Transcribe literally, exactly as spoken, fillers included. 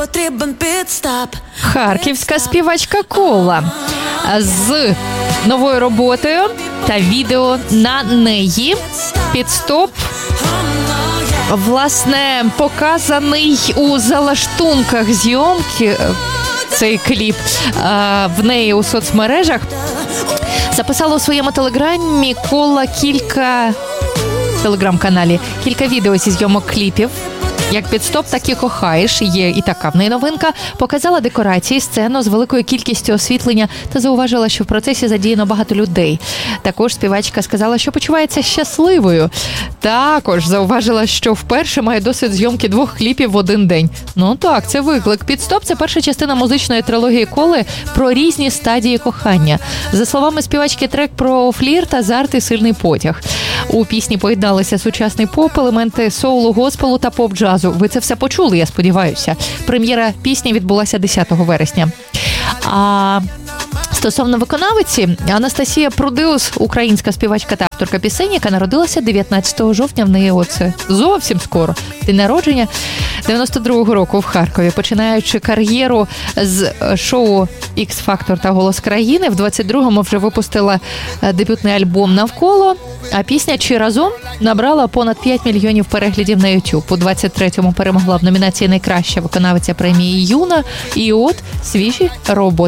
потрібен підстап. Харківська співачка Кола з новою роботою та відео на неї. Підстоп, власне, показаний у залаштунках зйомки цей кліп в неї у соцмережах. Записала у своєму телеграмі Кола кілька телеграм-каналі, кілька відео зі зйомок кліпів. Як підстоп, так і кохаєш. Є і така в неї новинка. Показала декорації, сцену з великою кількістю освітлення та зауважила, що в процесі задіяно багато людей. Також співачка сказала, що почувається щасливою. Також зауважила, що вперше має досвід зйомки двох кліпів в один день. Ну так, це виклик. Підстоп – це перша частина музичної трилогії Коли про різні стадії кохання. За словами співачки, трек про флірт, азарт і сильний потяг. У пісні поєдналися сучасний поп, елементи соулу, госпелу та поп-джазу. Ви це все почули, я сподіваюся. Прем'єра пісні відбулася десятого вересня. А стосовно виконавиці, Анастасія Прудеус, українська співачка та авторка пісень, яка народилася дев'ятнадцятого жовтня, в неї оце зовсім скоро, день народження, дев'яносто другого року в Харкові. Починаючи кар'єру з шоу «Ікс-Фактор» та «Голос країни», в двадцять другому вже випустила дебютний альбом «Навколо», а пісня «Чи разом» набрала понад п'ять мільйонів переглядів на YouTube. У двадцять третьому перемогла в номінації «Найкраща виконавиця» премії «Юна». І от свіжі роботи.